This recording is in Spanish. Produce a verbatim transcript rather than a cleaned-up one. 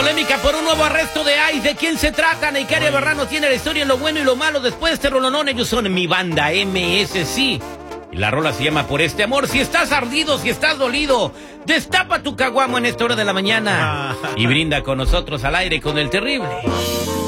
polémica por un nuevo arresto de ICE. ¿De quién se trata? Neycaria Berrano tiene la historia en lo bueno y lo malo. Después de este rolonón, ellos son Mi Banda, M S C. Y la rola se llama Por Este Amor. Si estás ardido, si estás dolido, destapa tu caguamo en esta hora de la mañana y brinda con nosotros al aire con el terrible.